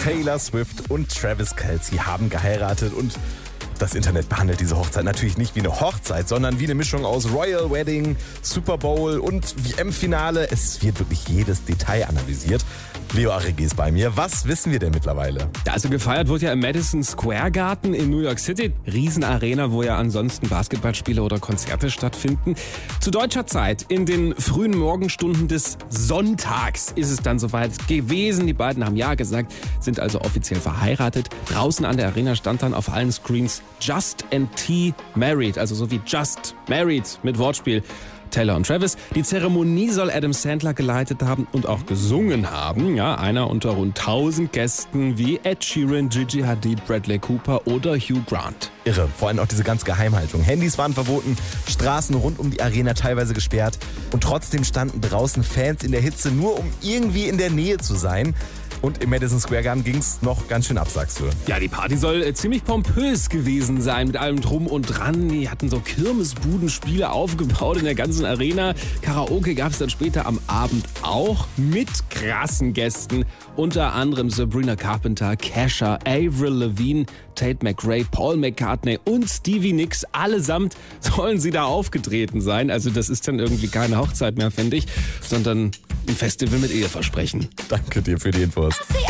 Taylor Swift und Travis Kelce haben geheiratet und das Internet behandelt diese Hochzeit natürlich nicht wie eine Hochzeit, sondern wie eine Mischung aus Royal Wedding, Super Bowl und WM-Finale. Es wird wirklich jedes Detail analysiert. Leo Arrighi ist bei mir. Was wissen wir denn mittlerweile? Also gefeiert wird ja im Madison Square Garden in New York City. Riesenarena, wo ja ansonsten Basketballspiele oder Konzerte stattfinden. Zu deutscher Zeit, in den frühen Morgenstunden des Sonntags, ist es dann soweit gewesen. Die beiden haben ja gesagt, sind also offiziell verheiratet. Draußen an der Arena stand dann auf allen Screens Just and T Married, also so wie Just Married mit Wortspiel. Taylor und Travis. Die Zeremonie soll Adam Sandler geleitet haben und auch gesungen haben. Ja, einer unter rund 1000 Gästen wie Ed Sheeran, Gigi Hadid, Bradley Cooper oder Hugh Grant. Irre, vor allem auch diese ganze Geheimhaltung. Handys waren verboten, Straßen rund um die Arena teilweise gesperrt und trotzdem standen draußen Fans in der Hitze, nur um irgendwie in der Nähe zu sein. Und im Madison Square Garden ging es noch ganz schön ab, sagst du. Ja, die Party soll ziemlich pompös gewesen sein mit allem Drum und Dran. Die hatten so Kirmesbudenspiele aufgebaut in der ganzen Arena. Karaoke gab es dann später am Abend auch mit krassen Gästen. Unter anderem Sabrina Carpenter, Kesha, Avril Lavigne, Tate McRae, Paul McCartney und Stevie Nicks. Allesamt sollen sie da aufgetreten sein. Also das ist dann irgendwie keine Hochzeit mehr, finde ich, sondern ein Festival mit Eheversprechen. Danke dir für die Infos.